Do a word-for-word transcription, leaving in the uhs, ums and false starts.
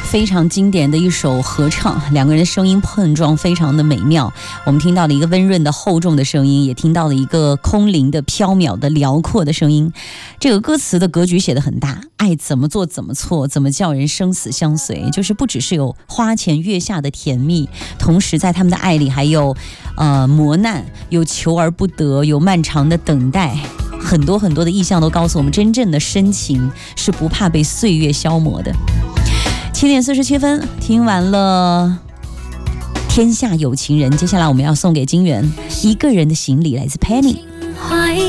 非常经典的一首合唱，两个人的声音碰撞非常的美妙。我们听到了一个温润的厚重的声音，也听到了一个空灵的飘渺的辽阔的声音。这个歌词的格局写得很大，爱怎么做怎么错，怎么叫人生死相随，就是不只是有花前月下的甜蜜，同时在他们的爱里还有呃磨难，有求而不得，有漫长的等待，很多很多的意象都告诉我们，真正的深情是不怕被岁月消磨的。七点四十七分，听完了天下有情人，接下来我们要送给金源一个人的行李，来自 Penny。